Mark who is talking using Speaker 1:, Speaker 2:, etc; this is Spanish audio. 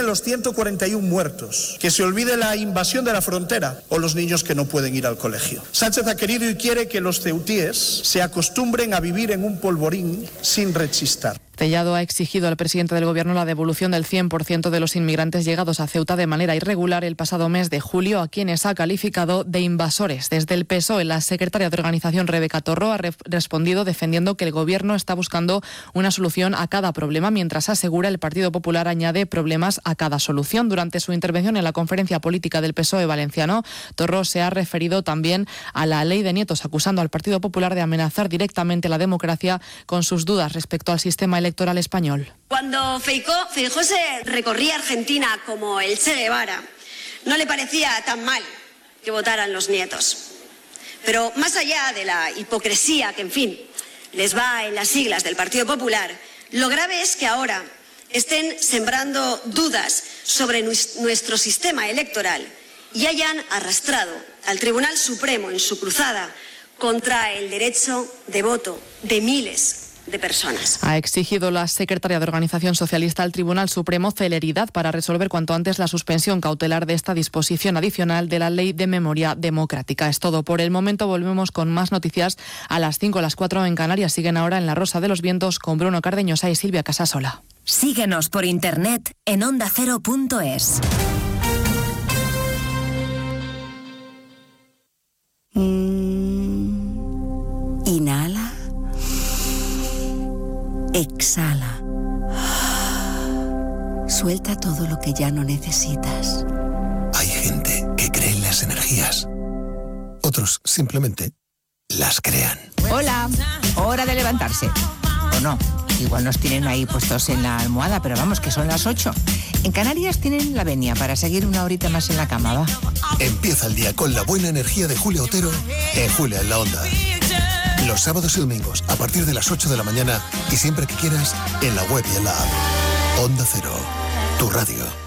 Speaker 1: olviden los 141 muertos, que se olvide la invasión de la frontera o los niños que no pueden ir al colegio. Sánchez ha querido y quiere que los ceutíes se acostumbren a vivir en un polvorín sin rechistar.
Speaker 2: Tellado ha exigido al presidente del Gobierno la devolución del 100% de los inmigrantes llegados a Ceuta de manera irregular el pasado mes de julio, a quienes ha calificado de invasores. Desde el PSOE, la secretaria de Organización, Rebeca Torró, ha respondido defendiendo que el Gobierno está buscando una solución a cada problema, mientras asegura el Partido Popular añade problemas a cada solución. Durante su intervención en la conferencia política del PSOE valenciano, Torró se ha referido también a la ley de nietos, acusando al Partido Popular de amenazar directamente la democracia con sus dudas respecto al sistema electoral español.
Speaker 3: Cuando Feijóo se recorría Argentina como el Che Guevara, no le parecía tan mal que votaran los nietos. Pero más allá de la hipocresía que, en fin, les va en las siglas del Partido Popular, lo grave es que ahora estén sembrando dudas sobre nuestro sistema electoral y hayan arrastrado al Tribunal Supremo en su cruzada contra el derecho de voto de miles de personas.
Speaker 2: Ha exigido la secretaria de Organización Socialista al Tribunal Supremo celeridad para resolver cuanto antes la suspensión cautelar de esta disposición adicional de la Ley de Memoria Democrática. Es todo por el momento. Volvemos con más noticias a las 5, a las 4 en Canarias. Siguen ahora en La Rosa de los Vientos con Bruno Cardeñosa y Silvia Casasola.
Speaker 4: Síguenos por internet en ondacero.es. Inhala. Exhala. Suelta todo lo que ya no necesitas.
Speaker 5: Hay gente que cree en las energías. Otros simplemente las crean.
Speaker 6: Hola, hora de levantarse. ¿O no? Igual nos tienen ahí puestos en la almohada, pero vamos, que son las 8. En Canarias tienen la venia para seguir una horita más en la cama, ¿va?
Speaker 5: Empieza el día con la buena energía de Julia Otero en Julia en la Onda. Los sábados y domingos a partir de las 8 de la mañana y siempre que quieras en la web y en la app. Onda Cero, tu radio.